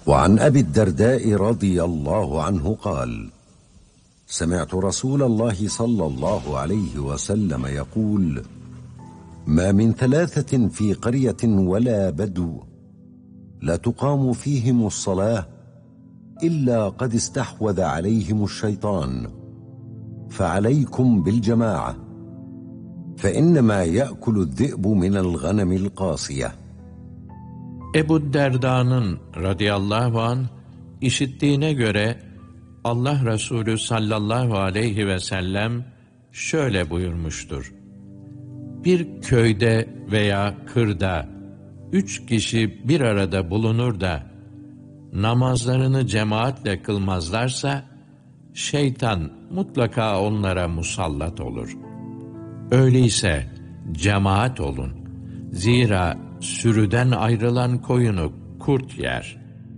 وعن أبي الدرداء رضي الله عنه قال: سمعت رسول الله صلى الله عليه وسلم يقول: ما من 3 في قرية ولا بدو لا تقام فيهم الصلاة إلا قد استحوذ عليهم الشيطان، فعليكم بالجماعة، فإنما يأكل الذئب من الغنم القاسية. Ebu Derda'nın radıyallahu anh işittiğine göre Allah Resulü sallallahu aleyhi ve sellem şöyle buyurmuştur: Bir köyde veya kırda 3 kişi bir arada bulunur da namazlarını cemaatle kılmazlarsa şeytan mutlaka onlara musallat olur. Öyleyse cemaat olun. Zira sürüden ayrılan koyunu kurt yer.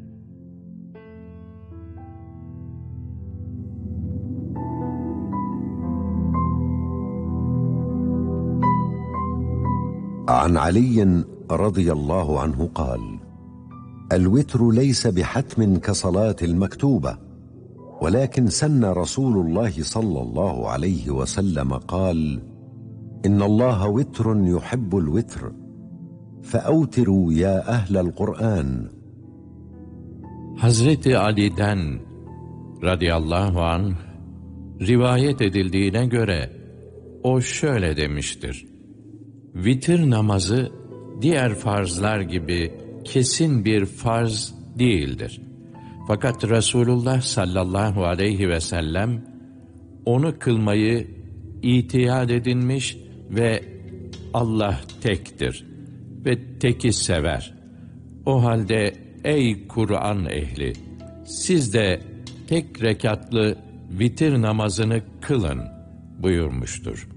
عن علي رضي الله عنه قال: الوتر ليس بحتم كصلاة المكتوبة، ولكن سن رسول الله صلى الله عليه وسلم قال: إن الله وتر يحب الوتر فأوتروا يا أهل القرآن. Hazreti Ali'den radıyallahu anh rivayet edildiğine göre o şöyle demiştir: Vitir namazı diğer farzlar gibi kesin bir farz değildir. Fakat Resulullah sallallahu aleyhi ve sellem onu kılmayı itiyad edinmiş ve Allah tektir ve teki sever. O halde ey Kur'an ehli, siz de tek rekatlı vitir namazını kılın buyurmuştur.